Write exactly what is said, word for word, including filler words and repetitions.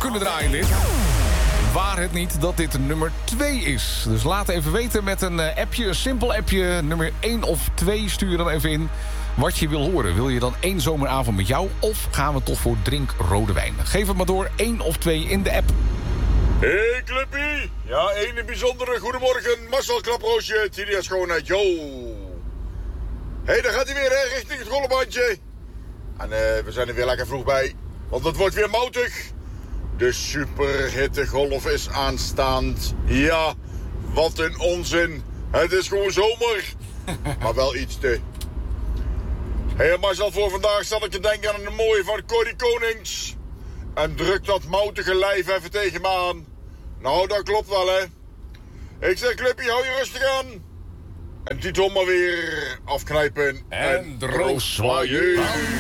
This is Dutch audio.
kunnen draaien dit. Waar het niet dat dit nummer twee is. Dus laat even weten met een appje, een simpel appje. Nummer één of twee, stuur dan even in wat je wil horen. Wil je dan één zomeravond met jou of gaan we toch voor drink rode wijn? Geef het maar door, één of twee in de app. Hey Clippy. Ja, een bijzondere goedemorgen. Marcel Klaproosje, T D S Schoonheid. Yo. Hey, daar gaat hij weer hè, richting het rollenbandje. En uh, we zijn er weer lekker vroeg bij. Want het wordt weer moutig. De superhittegolf is aanstaand. Ja, wat een onzin. Het is gewoon zomer. Maar wel iets te. Hé hey, Marcel, voor vandaag zat ik te denken aan een mooie van Corrie Konings. En druk dat moutige lijf even tegen me aan. Nou, dat klopt wel, hè. Ik zeg, Clippy, hou je rustig aan. En die dom maar weer afknijpen. En droog zwaaien.